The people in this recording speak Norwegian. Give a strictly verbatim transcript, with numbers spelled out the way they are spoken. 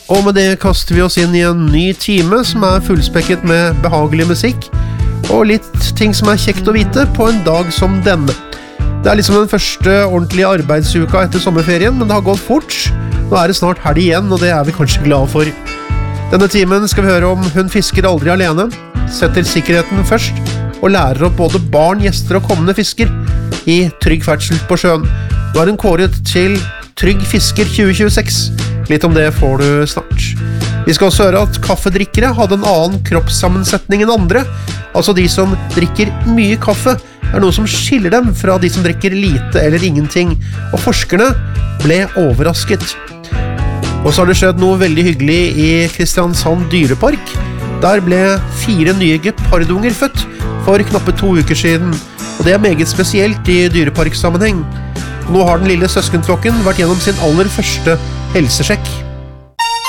Og med det kaster vi oss inn i en ny time som er fullspekket med behagelig musikk og litt ting som er kjekt å vite på en dag som denne. Det er liksom den første ordentlige arbeidsuka etter sommerferien, men det har gått fort. Nå er det snart helg igjen, og det er vi kanskje glade for. Denne timen skal vi høre om Hun fisker aldri alene, setter sikkerheten først og lærer opp både barn, gjester og kommende fisker i trygg ferdsel på sjøen. Nå er hun kåret til Trygg fisker tjue tjueseks. Litt om det får du snart. Vi skal også høre at kaffedrikkere hadde en annen kroppssammensetning enn andre. Altså de som drikker mye kaffe er noe som skiller dem fra de som drikker lite eller ingenting. Og forskerne ble overrasket. Og så har det skjedd noe veldig hyggelig i Kristiansand dyrepark. Der ble fire nye gepardunger født for knappe to uker siden. Og det er meget spesielt i dyreparksammenheng. Nå har den lille søskenflokken vært gjennom sin aller første helsesjekk.